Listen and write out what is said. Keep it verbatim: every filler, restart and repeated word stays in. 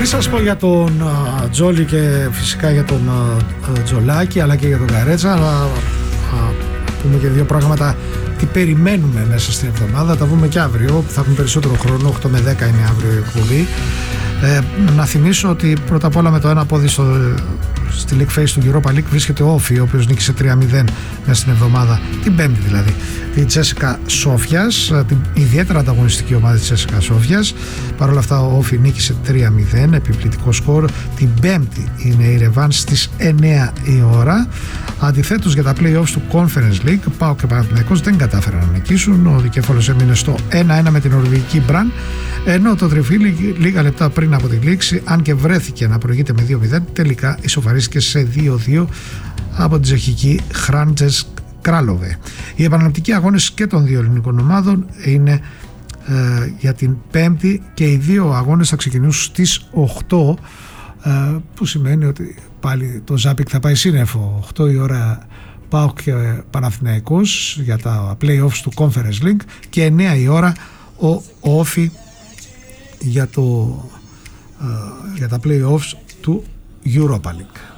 Πριν σας πω για τον uh, Τζόλι και φυσικά για τον uh, Τζολάκη αλλά και για τον Καρέτσα, αλλά uh, πούμε και δύο πράγματα τι περιμένουμε μέσα στην εβδομάδα, τα βούμε και αύριο που θα έχουμε περισσότερο χρόνο, οκτώ με δέκα είναι αύριο η εκπομπή. Ε, να θυμίσω ότι πρώτα απ' όλα με το ένα πόδι στο, στη League Phase του Europa League βρίσκεται ο Όφι, ο οποίος νίκησε τρία μηδέν μέσα στην εβδομάδα, την Πέμπτη δηλαδή, την Τσέσικα Σόφιας, την ιδιαίτερα ανταγωνιστική ομάδα της Τσέσικα Σόφιας. Παρ' όλα αυτά ο Όφι νίκησε τρία μηδέν, επιπληκτικό σκορ. Την Πέμπτη είναι η ρεβάνς στις εννιά η ώρα. Αντιθέτως για τα play-offs του Conference League, ΠΑΟΚ και Παναθηναϊκός δεν κατάφεραν να νικήσουν. Ο δικέφαλος έμεινε στο ένα ένα με την νορβηγική Μπραν, ενώ το Τριφύλι λίγα λεπτά πριν από τη λήξη, αν και βρέθηκε να προηγείται με δύο μηδέν, τελικά ισοφαρίστηκε σε δύο δύο από την τσεχική Χράντζες Κράλοβε. Οι επαναληπτικοί αγώνες και των δύο ελληνικών ομάδων είναι ε, για την Πέμπτη και οι δύο αγώνες θα ξεκινήσουν στις οκτώ, ε, που σημαίνει ότι πάλι το Ζάπικ θα πάει σύννεφο. οκτώ η ώρα ΠΑΟΚ και Παναθηναϊκός για τα play-offs του Conference League και εννιά η ώρα ο Όφι για, το, uh, για τα play-offs του Europa League.